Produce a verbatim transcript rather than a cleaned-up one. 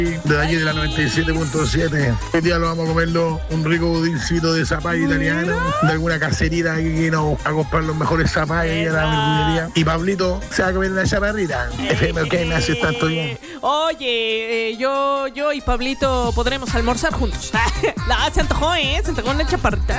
de aquí de la noventa y siete punto siete. Hoy día lo vamos a comerlo un rico budincito de zapallo italiano, de alguna caserita aquí que nos va a comprar los mejores zapallos a la verdulería. Y Pablito se va a comer una chaparrita. F M, ok, me hace tanto bien. Oye, eh, yo, yo y Pablito podremos almorzar juntos. La, se antojó, ¿eh? Se antojó una chaparrita.